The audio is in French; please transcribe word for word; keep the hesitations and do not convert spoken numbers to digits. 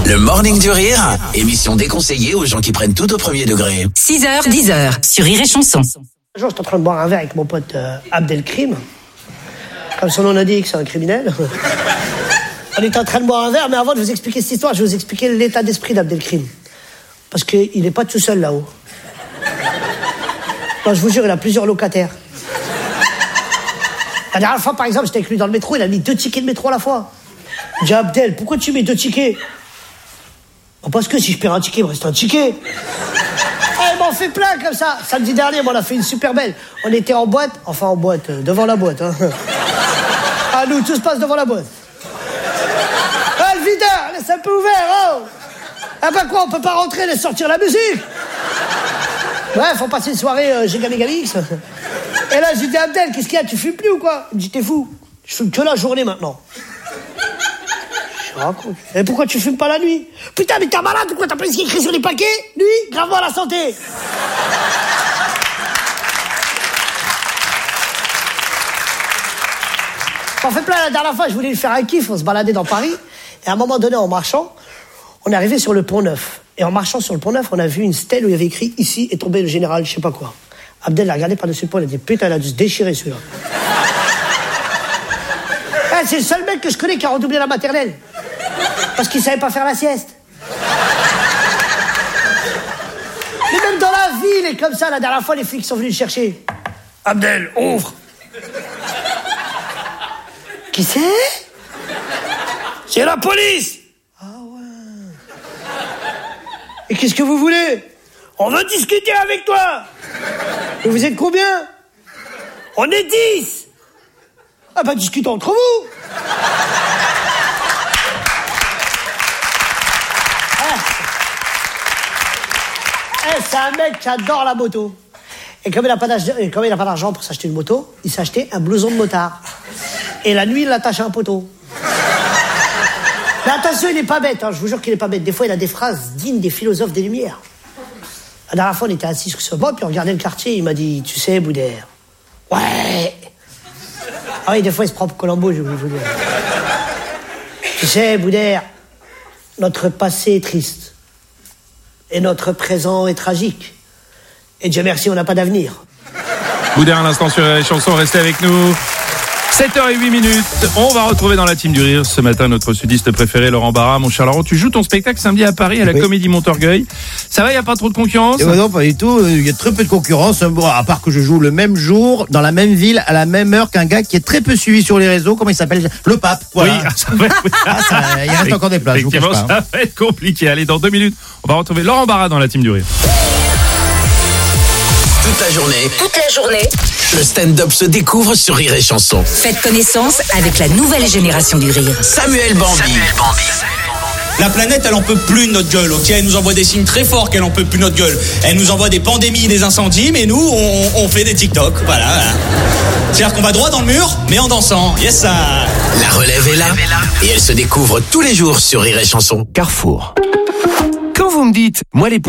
Le Morning du Rire, émission déconseillée aux gens qui prennent tout au premier degré. six heures, dix heures, sur Rire et Chanson. Un jour, j'étais en train de boire un verre avec mon pote euh, Abdelkrim. Comme son nom l'indique, c'est un criminel. On était en train de boire un verre, mais avant de vous expliquer cette histoire, je vais vous expliquer l'état d'esprit d'Abdelkrim. Parce qu'il n'est pas tout seul là-haut. Non, je vous jure, il a plusieurs locataires. La dernière fois, par exemple, j'étais avec lui dans le métro, il a mis deux tickets de métro à la fois. J'ai dit, Abdel, pourquoi tu mets deux tickets? Oh, parce que si je perds un ticket, il me reste un ticket. Ah, il m'en fait plein comme ça. Samedi dernier, on a fait une super belle. On était en boîte, enfin en boîte, euh, devant la boîte. Hein. Ah, nous, tout se passe devant la boîte. Ah, le videur, laisse un peu ouvert, oh. Ah bah quoi, on peut pas rentrer, laisse sortir la musique. Bref, on passait une soirée euh, Giga Megamix. Et là, j'ai dit, Abdel, qu'est-ce qu'il y a, tu fumes plus ou quoi? Il me dit, t'es fou, je fume que la journée maintenant. Je raconte. Et pourquoi tu fumes pas la nuit? Putain, mais t'es malade ou quoi? T'as pas ce qui est écrit sur les paquets? Nuit, gravement à la santé. En fait, plein, la dernière fois, je voulais lui faire un kiff, on se baladait dans Paris. Et à un moment donné, en marchant, on est arrivé sur le Pont Neuf. Et en marchant sur le Pont Neuf, on a vu une stèle où il y avait écrit « Ici est tombé le général, je sais pas quoi ». Abdel l'a regardé par-dessus le pont, il a dit « Putain, il a dû se déchirer celui-là ». Ah, c'est le seul mec que je connais qui a redoublé la maternelle. Parce qu'il savait pas faire la sieste. Mais même dans la vie, il est comme ça. La dernière fois, les flics sont venus le chercher. « Abdel, ouvre !» Qui c'est? C'est la police. Ah ouais. Et qu'est-ce que vous voulez? On veut discuter avec toi. Et vous êtes combien? On est dix. Ah bah discutons entre vous. Ah. Eh, c'est un mec qui adore la moto. Et comme il n'a pas d'argent pour s'acheter une moto, il s'est acheté un blouson de motard. Et la nuit, il l'attache à un poteau. Mais attention, il n'est pas bête, hein, je vous jure qu'il n'est pas bête. Des fois, il a des phrases dignes des philosophes des Lumières. La dernière fois, on était assis sur ce banc, puis on regardait le quartier, il m'a dit, tu sais, Boudère. Ouais. Ah oui, des fois, il se prend pour Colombo, je vous dire. Tu sais, Boudère, notre passé est triste. Et notre présent est tragique. Et Dieu merci, on n'a pas d'avenir. Boudère à l'instant sur les chansons, restez avec nous. sept heures huit minutes, on va retrouver dans la team du rire ce matin notre sudiste préféré Laurent Barra. Mon cher Laurent, tu joues ton spectacle samedi à Paris à la oui. Comédie Montorgueil. Ça va, il n'y a pas trop de concurrence? Eh ben non, pas du tout, il y a très peu de concurrence, bon, à part que je joue le même jour, dans la même ville, à la même heure qu'un gars qui est très peu suivi sur les réseaux, comment il s'appelle? Le Pape, voilà. Oui, ça va, oui. Ah, ça, il reste encore des places, je vous cache pas. Ça va être compliqué. Allez, dans deux minutes, on va retrouver Laurent Barra dans la team du rire. Toute la journée, Toute la journée, le stand-up se découvre sur Rire et Chanson. faites connaissance avec la nouvelle génération du rire. Samuel Bambi. Samuel Bambi. La planète, elle en peut plus de notre gueule, ok? Elle nous envoie des signes très forts qu'elle en peut plus de notre gueule. Elle nous envoie des pandémies, des incendies, mais nous, on, on fait des TikTok, voilà. voilà. C'est-à-dire qu'on va droit dans le mur, mais en dansant. Yes, ça. La relève est là, et elle se découvre tous les jours sur Rire et Chanson. Carrefour. Quand vous me dites, moi les